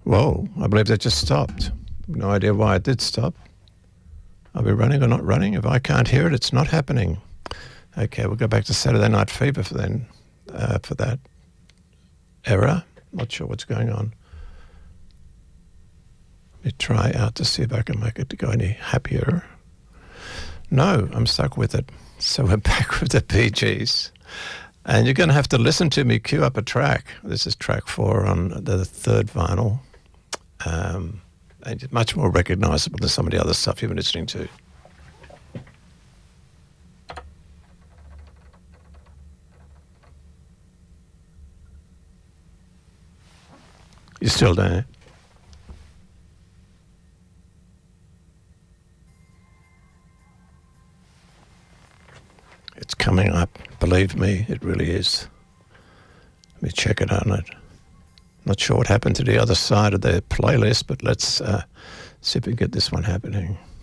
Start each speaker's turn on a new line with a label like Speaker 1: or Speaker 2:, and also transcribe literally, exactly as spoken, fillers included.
Speaker 1: Whoa, I believe that just stopped. No idea why it did stop. Are we running or not running? If I can't hear it, it's not happening. Okay, we'll go back to Saturday Night Fever for then, uh, for that error. Not sure what's going on. Let me try out to see if I can make it to go any happier. No, I'm stuck with it. So we're back with the Bee Gees. And you're going to have to listen to me cue up a track. This is track four on the third vinyl. Um, and it's much more recognisable than some of the other stuff you've been listening to. You still there? It's coming up. Believe me, it really is. Let me check it out. Not sure what happened to the other side of the playlist, but let's uh, see if we can get this one happening.